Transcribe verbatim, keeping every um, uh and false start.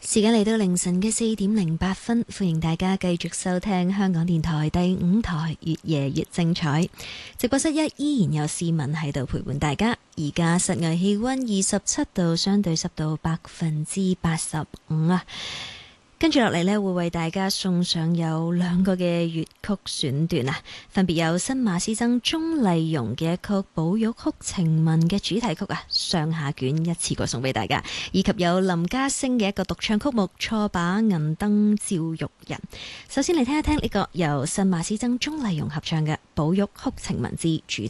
時間嚟到凌晨嘅四點零八分，歡迎大家繼續收聽香港電台第五台越夜越精彩。直播室一依然有市民喺度陪伴大家。而家室外氣溫二十七度，相對濕度百分之八十五啊。跟住落嚟呢，會為大家送上有兩個嘅粵曲選段啊，分別有新馬師曾鍾麗蓉嘅一曲《寶玉曲情文》嘅主題曲啊，上下卷一次過送俾大家，以及有林家聲嘅一個獨唱曲目《錯把銀燈照玉人》。首先嚟聽一聽呢個由新馬師曾鍾麗蓉合唱嘅《寶玉曲情文》之主題。